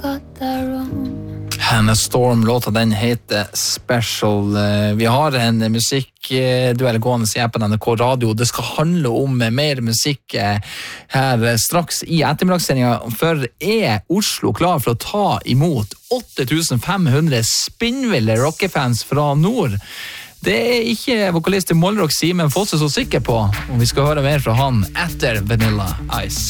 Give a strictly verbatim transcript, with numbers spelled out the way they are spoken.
got that wrong. Hannah Storm, låta den heter Special. Vi har en musikkduell gående her på N R K Radio. Det skal handle om mer musikk her straks i ettermiddagssendingen, for er Oslo klar for å ta imot åtte tusen fem hundre spinnville rockefans fra nord? Det er ikke vokalist i Målrock Simen Fosse så sikker på, og vi skal høre mer fra han etter Vanilla Ice.